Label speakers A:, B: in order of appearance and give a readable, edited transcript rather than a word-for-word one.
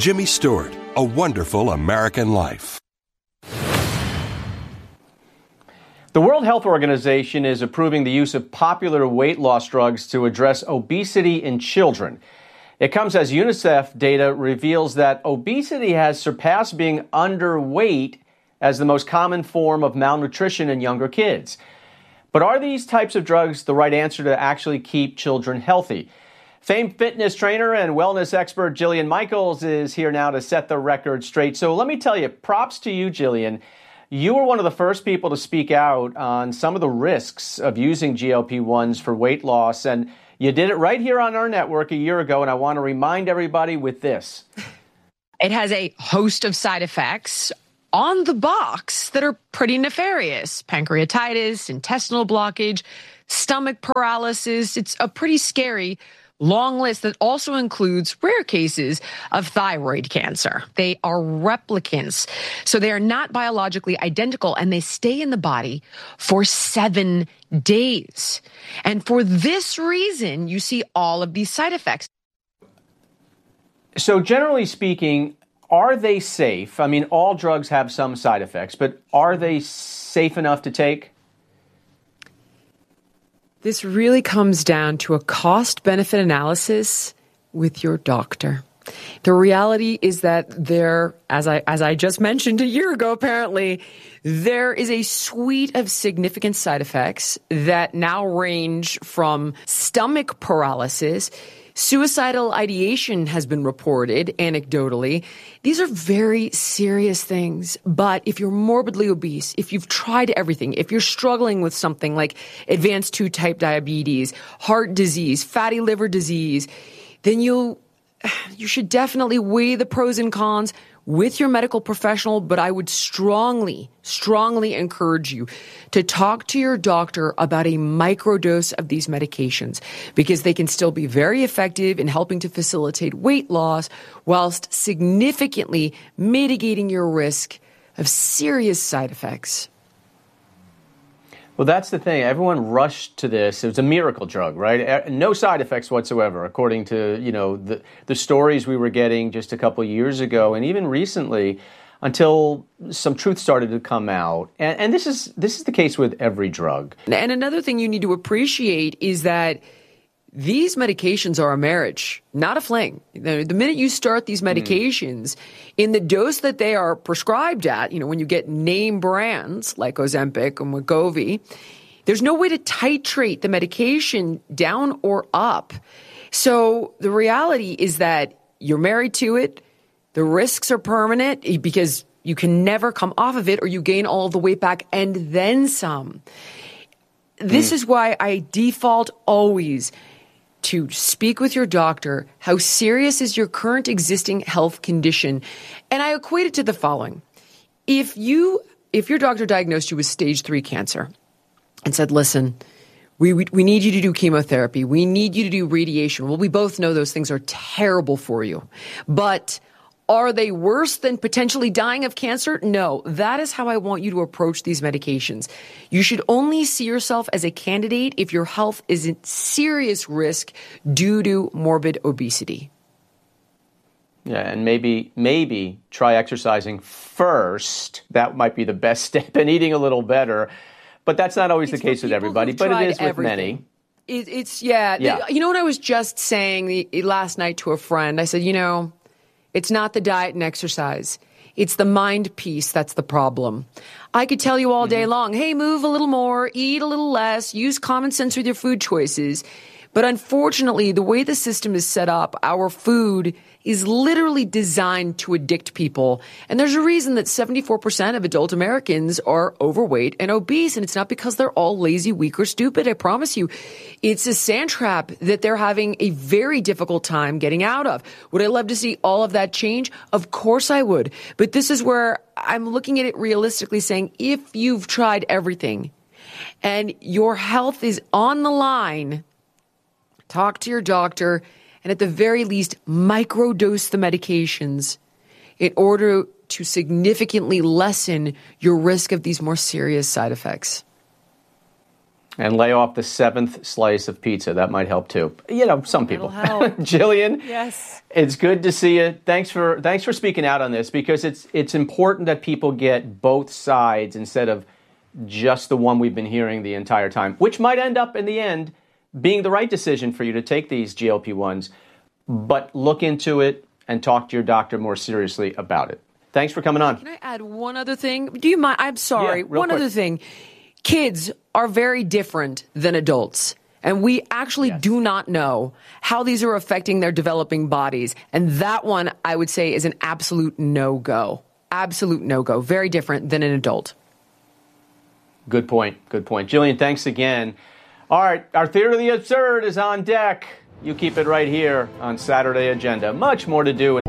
A: Jimmy Stewart, A Wonderful American Life.
B: The World Health Organization is approving the use of popular weight loss drugs to address obesity in children. It comes as UNICEF data reveals that obesity has surpassed being underweight as the most common form of malnutrition in younger kids. But are these types of drugs the right answer to actually keep children healthy? Famed fitness trainer and wellness expert Jillian Michaels is here now to set the record straight. So let me tell you, props to you, Jillian. You were one of the first people to speak out on some of the risks of using GLP-1s for weight loss, and you did it right here on our network a year ago, and I want to remind everybody with this.
C: It has a host of side effects on the box that are pretty nefarious. Pancreatitis, intestinal blockage, stomach paralysis. It's a pretty scary long list that also includes rare cases of thyroid cancer. They are replicants, so they are not biologically identical, and they stay in the body for 7 days. And for this reason, you see all of these side effects.
B: So generally speaking, are they safe? I mean, all drugs have some side effects, but are they safe enough to take?
D: This really comes down to a cost-benefit analysis with your doctor. The reality is that as I just mentioned a year ago, apparently, there is a suite of significant side effects that now range from stomach paralysis. Suicidal ideation has been reported anecdotally. These are very serious things. But if you're morbidly obese, if you've tried everything, if you're struggling with something like advanced 2 type diabetes, heart disease, fatty liver disease, then you should definitely weigh the pros and cons with your medical professional, but I would strongly encourage you to talk to your doctor about a microdose of these medications, because they can still be very effective in helping to facilitate weight loss whilst significantly mitigating your risk of serious side effects.
B: Well, that's the thing. Everyone rushed to this. It was a miracle drug, right? No side effects whatsoever, according to, the stories we were getting just a couple of years ago and even recently, until some truth started to come out. And this is the case with every drug.
D: And another thing you need to appreciate is that these medications are a marriage, not a fling. The minute you start these medications, in the dose that they are prescribed at, when you get name brands like Ozempic and Wegovy, there's no way to titrate the medication down or up. So the reality is that you're married to it. The risks are permanent because you can never come off of it, or you gain all of the weight back and then some. This is why I default always to speak with your doctor. How serious is your current existing health condition? And I equate it to the following. If your doctor diagnosed you with stage 3 cancer and said, listen, we need you to do chemotherapy, we need you to do radiation. Well, we both know those things are terrible for you. But are they worse than potentially dying of cancer? No. That is how I want you to approach these medications. You should only see yourself as a candidate if your health is at serious risk due to morbid obesity.
B: Yeah, and maybe try exercising first. That might be the best step, and eating a little better. But that's not always the case with everybody, but it is with many.
D: Yeah. You know what I was just saying last night to a friend? I said, it's not the diet and exercise. It's the mind piece that's the problem. I could tell you all day long, hey, move a little more, eat a little less, use common sense with your food choices. But unfortunately, the way the system is set up, our food is literally designed to addict people. And there's a reason that 74% of adult Americans are overweight and obese. And it's not because they're all lazy, weak, or stupid. I promise you. It's a sand trap that they're having a very difficult time getting out of. Would I love to see all of that change? Of course I would. But this is where I'm looking at it realistically, saying if you've tried everything and your health is on the line, talk to your doctor, and at the very least, microdose the medications in order to significantly lessen your risk of these more serious side effects.
B: And lay off the 7th slice of pizza. That might help too. You know, some people.
D: That'll help.
B: Jillian,
D: Yes.
B: It's good to see you. Thanks for speaking out on this, because it's important that people get both sides instead of just the one we've been hearing the entire time, which might end up in the end being the right decision for you to take these GLP-1s. But look into it and talk to your doctor more seriously about it. Thanks for coming on.
D: Can I add one other thing? Do you mind? I'm sorry.
B: Yeah, real
D: one
B: quick.
D: other thing. Kids are very different than adults. And we actually do not know how these are affecting their developing bodies. And that one, I would say, is an absolute no-go. Absolute no-go. Very different than an adult.
B: Good point. Good point. Jillian, thanks again. All right, our Theater of the Absurd is on deck. You keep it right here on Saturday Agenda. Much more to do.